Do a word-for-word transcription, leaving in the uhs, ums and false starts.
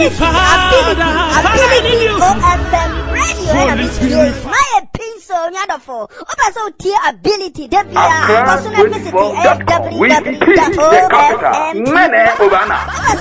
ability, ability, O F M radio. My piece on Yadofo. Opa so tier ability. W R. Personal w w w dot o f m